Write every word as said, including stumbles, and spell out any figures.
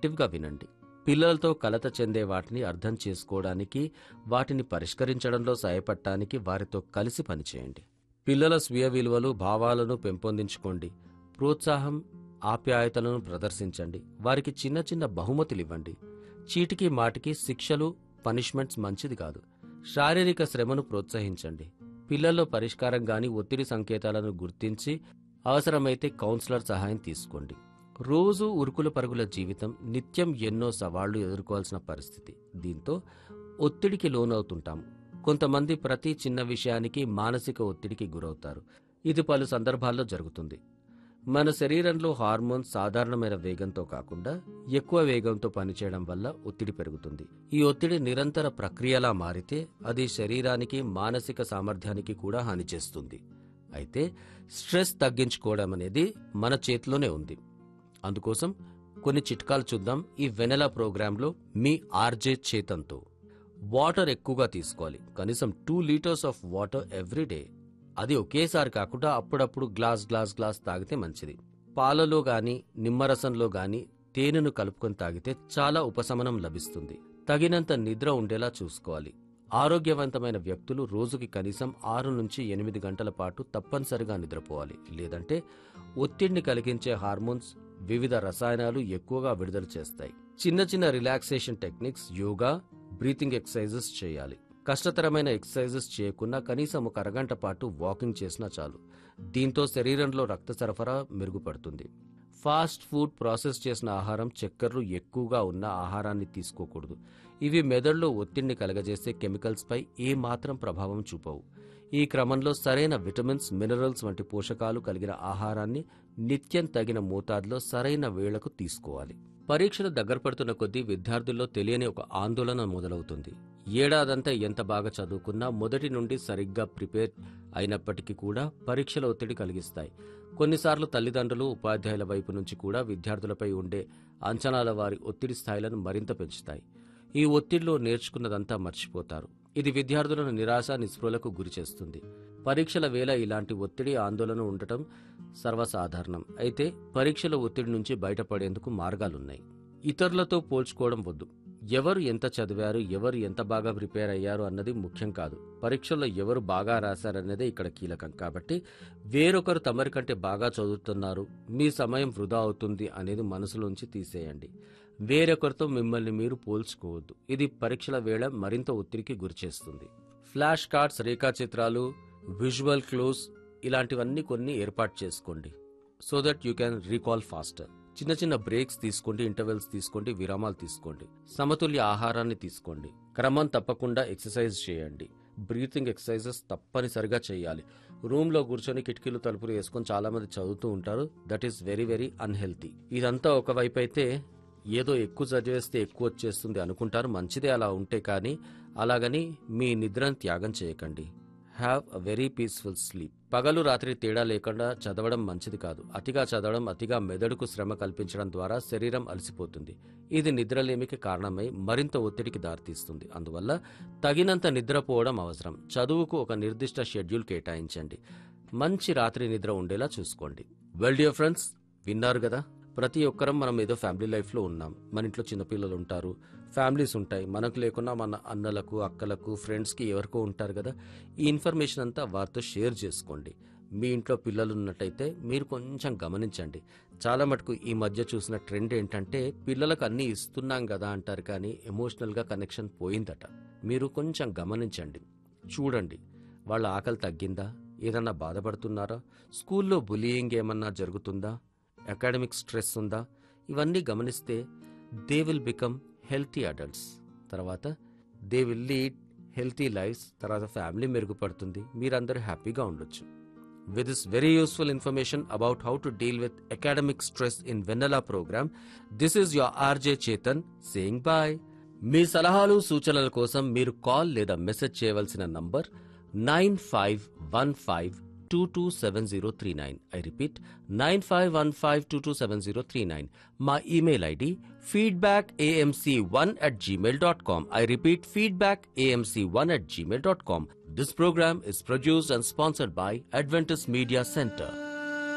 యాక్టివ్గా వినండి. పిల్లలతో కలత చెందే వాటిని అర్థం చేసుకోవడానికి, వాటిని పరిష్కరించడంలో సహాయపడటానికి వారితో కలిసి పనిచేయండి. పిల్లల స్వీయ విలువలు, భావాలను పెంపొందించుకోండి. ప్రోత్సాహం, ఆప్యాయతలను ప్రదర్శించండి. వారికి చిన్న చిన్న బహుమతులివ్వండి. చీటికి మాటికి శిక్షలు, పనిష్మెంట్స్ మంచిది కాదు. శారీరక శ్రమను ప్రోత్సహించండి. పిల్లల్లో పరిష్కారం గాని ఒత్తిడి సంకేతాలను గుర్తించి అవసరమైతే కౌన్సిలర్ సహాయం తీసుకోండి. రోజు ఉరుకుల పరుగుల జీవితం, నిత్యం ఎన్నో సవాళ్లు ఎదుర్కోవాల్సిన పరిస్థితి. దీంతో ఒత్తిడికి లోనవుతుంటాము. కొంతమంది ప్రతి చిన్న విషయానికి మానసిక ఒత్తిడికి గురవుతారు. ఇది పలు సందర్భాల్లో జరుగుతుంది. మన శరీరంలో హార్మోన్స్ సాధారణమైన వేగంతో కాకుండా ఎక్కువ వేగంతో పనిచేయడం వల్ల ఒత్తిడి పెరుగుతుంది. ఈ ఒత్తిడి నిరంతర ప్రక్రియలా మారితే అది శరీరానికి, మానసిక సామర్థ్యానికి కూడా హాని చేస్తుంది. అయితే స్ట్రెస్ తగ్గించుకోవడం అనేది మన చేతిలోనే ఉంది. అందుకోసం కొన్ని చిట్కాలు చూద్దాం ఈ వెనెలా ప్రోగ్రాంలో మీ ఆర్జే చేతన్తో. వాటర్ ఎక్కువగా తీసుకోవాలి. కనీసం two litres of water every day. అది ఒకేసారి కాకుండా అప్పుడప్పుడు గ్లాస్ గ్లాస్ గ్లాస్ తాగితే మంచిది. పాలలో గాని, నిమ్మరసంలో గాని తేనెను కలుపుకొని తాగితే చాలా ఉపశమనం లభిస్తుంది. తగినంత నిద్ర ఉండేలా చూసుకోవాలి. ఆరోగ్యవంతమైన వ్యక్తులు రోజుకి కనీసం ఆరు నుంచి ఎనిమిది గంటల పాటు తప్పనిసరిగా నిద్రపోవాలి. లేదంటే ఒత్తిడిని కలిగించే హార్మోన్స్, వివిధ రసాయనాలు ఎక్కువగా విడుదల చేస్తాయి. చిన్న చిన్న relaxation techniques, yoga, breathing exercises చేయాలి. కష్టతరమైన ఎక్సర్సైజెస్ చేయకుండా కనీసం ఒక అరగంట పాటు వాకింగ్ చేసినా చాలు. దీంతో శరీరంలో రక్త సరఫరా మెరుగుపడుతుంది. ఫాస్ట్ ఫుడ్, ప్రాసెస్ చేసిన ఆహారం, చక్కెరలు ఎక్కువగా ఉన్న ఆహారాన్ని తీసుకోకూడదు. ఇవి మెదడులో ఒత్తిడిని కలగజేసే కెమికల్స్ పై ఏమాత్రం ప్రభావం చూపవు. ఈ క్రమంలో సరైన విటమిన్స్, మినరల్స్ వంటి పోషకాలు కలిగిన ఆహారాన్ని నిత్యం తగిన మోతాదులో సరైన వేళకు తీసుకోవాలి. పరీక్షలు దగ్గర పడుతున్న కొద్దీ విద్యార్థుల్లో తెలియని ఒక ఆందోళన మొదలవుతుంది. ఏడాదంతా ఎంత బాగా చదువుకున్నా మొదటి నుండి సరిగ్గా ప్రిపేర్ అయినప్పటికీ కూడా పరీక్షల ఒత్తిడి కలిగిస్తాయి. కొన్నిసార్లు తల్లిదండ్రులు, ఉపాధ్యాయుల వైపు నుంచి కూడా విద్యార్థులపై ఉండే అంచనాల వారి ఒత్తిడి స్థాయిలను మరింత పెంచుతాయి. ఈ ఒత్తిడిలో నేర్చుకున్నదంతా మర్చిపోతారు. ఇది విద్యార్థులను నిరాశ, నిస్పృహలకు గురిచేస్తుంది. పరీక్షల వేళ ఇలాంటి ఒత్తిడి, ఆందోళన ఉండటం సర్వసాధారణం. అయితే పరీక్షల ఒత్తిడి నుంచి బయటపడేందుకు మార్గాలున్నాయి. ఇతరులతో పోల్చుకోవడం వద్దు. ఎవరు ఎంత చదివారు, ఎవరు ఎంత బాగా ప్రిపేర్ అయ్యారు అన్నది ముఖ్యం కాదు. పరీక్షల్లో ఎవరు బాగా రాశారన్నదే ఇక్కడ కీలకం. కాబట్టి వేరొకరు తమరికంటే బాగా చదువుతున్నారు, మీ సమయం వృధా అవుతుంది అనేది మనసులోంచి తీసేయండి. వేరొకరితో మిమ్మల్ని మీరు పోల్చుకోవద్దు. ఇది పరీక్షల వేళ మరింత ఒత్తిడికి గురిచేస్తుంది. ఫ్లాష్ కార్డ్స్, రేఖాచిత్రాలు, విజువల్ క్లూస్ ఇలాంటివన్నీ కొన్ని ఏర్పాటు చేసుకోండి. So that you can recall faster. చిన్న చిన్న బ్రేక్స్ తీసుకోండి, ఇంటర్వెల్స్ తీసుకోండి, విరామాలు తీసుకోండి. సమతుల్య ఆహారాన్ని తీసుకోండి. క్రమం తప్పకుండా ఎక్సర్సైజ్ చేయండి. బ్రీతింగ్ ఎక్సర్సైజెస్ తప్పనిసరిగా చేయాలి. రూమ్ లో కూర్చొని కిటికీలు, తలుపులు వేసుకొని చాలా మంది చదువుతూ ఉంటారు. That is very very unhealthy. ఇదంతా ఒకవైపు అయితే ఏదో ఎక్కువ చదివేస్తే ఎక్కువ వచ్చేస్తుంది అనుకుంటారు. మంచిదే అలా ఉంటే, కానీ అలాగని మీ నిద్రను త్యాగం చేయకండి. Have a very peaceful sleep. పగలు రాత్రి తేడా లేకుండా చదవడం మంచిది కాదు. అతిగా చదవడం, అతిగా మెదడుకు శ్రమ కల్పించడం ద్వారా శరీరం అలసిపోతుంది. ఇది నిద్రలేమికి కారణమై మరింత ఒత్తిడికి దారితీస్తుంది. అందువల్ల తగినంత నిద్రపోవడం అవసరం. చదువుకు ఒక నిర్దిష్ట షెడ్యూల్ కేటాయించండి. మంచి రాత్రి నిద్ర ఉండేలా చూసుకోండి. వెల్ డియర్ ఫ్రెండ్స్, విన్నారు కదా, ప్రతి ఒక్కరం మనం ఏదో ఫ్యామిలీ లైఫ్లో ఉన్నాం. మన ఇంట్లో చిన్నపిల్లలు ఉంటారు, ఫ్యామిలీస్ ఉంటాయి. మనకు లేకున్నా మన అన్నలకు, అక్కలకు, ఫ్రెండ్స్కి ఎవరికో ఉంటారు కదా. ఈ ఇన్ఫర్మేషన్ అంతా వారితో షేర్ చేసుకోండి. మీ ఇంట్లో పిల్లలు ఉన్నట్టయితే మీరు కొంచెం గమనించండి. చాలా మటుకు ఈ మధ్య చూసిన ట్రెండ్ ఏంటంటే పిల్లలకు అన్నీ ఇస్తున్నాం కదా అంటారు, కానీ ఎమోషనల్గా కనెక్షన్ పోయిందట. మీరు కొంచెం గమనించండి, చూడండి. వాళ్ళ ఆకలి తగ్గిందా, ఏదన్నా బాధపడుతున్నారా, స్కూల్లో బులియింగ్ ఏమన్నా జరుగుతుందా, అకాడమిక్ స్ట్రెస్ ఉందా, ఇవన్నీ గమనిస్తే they will become healthy adults. తర్వాత they will lead healthy lifes. తర్వాత ఫ్యామిలీ మెరుగుపడుతుంది, మీరందరూ హ్యాపీగా ఉండొచ్చు. With this very useful information about how to deal with academic stress in Vanilla program, this is your R J Chetan saying bye. మీ సలహాలు, సూచనల కోసం మీరు కాల్ లేదా మెసేజ్ చేయవలసిన number nine five one five two two seven zero three nine. I repeat, nine five one five two two seven zero three nine. మా email ID feedback a m c one at gmail dot com. I repeat, feedback a m c one at gmail dot com. This program is produced and sponsored by Adventist Media Center.